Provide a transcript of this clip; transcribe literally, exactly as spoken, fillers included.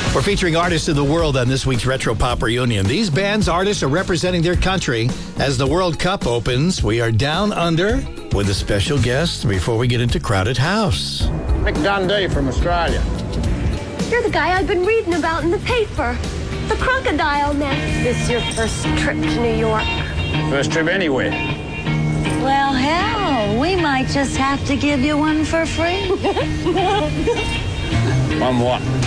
We're featuring artists of the world on this week's Retro Pop Reunion. These bands, artists are representing their country as the World Cup opens. We are down under with a special guest before we get into Crowded House. Mick Dundee from Australia. You're the guy I've been reading about in the paper. The Crocodile Man. This your first trip to New York? First trip anywhere. Well, hell, we might just have to give you one for free. On what?